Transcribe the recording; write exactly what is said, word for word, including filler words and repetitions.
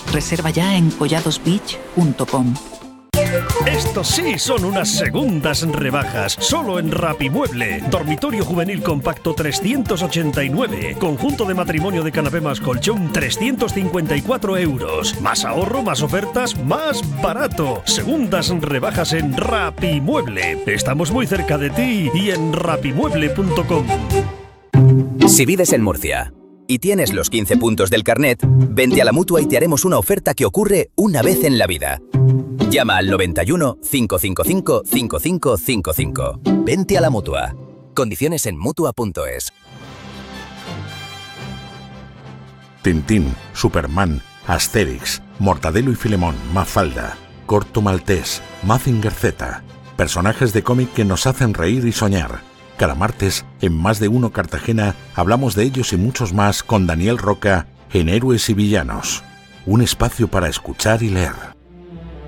Reserva ya en collados beach punto com. Estos sí son unas segundas rebajas, solo en Rapimueble. Dormitorio juvenil compacto trescientos ochenta y nueve. Conjunto de matrimonio de canapé más colchón trescientos cincuenta y cuatro euros. Más ahorro, más ofertas, más barato. Segundas rebajas en Rapimueble. Estamos muy cerca de ti y en rapimueble punto com. Si vives en Murcia y tienes los quince puntos del carnet, vente a la Mutua y te haremos una oferta que ocurre una vez en la vida. Llama al noventa y uno, cinco cinco cinco, cinco cinco cinco cinco. Vente a la Mutua. Condiciones en mutua punto es. Tintín, Superman, Asterix, Mortadelo y Filemón, Mafalda, Corto Maltés, Mazinger Z. Personajes de cómic que nos hacen reír y soñar. Cada martes, en Más de Uno Cartagena, hablamos de ellos y muchos más con Daniel Roca en Héroes y Villanos. Un espacio para escuchar y leer.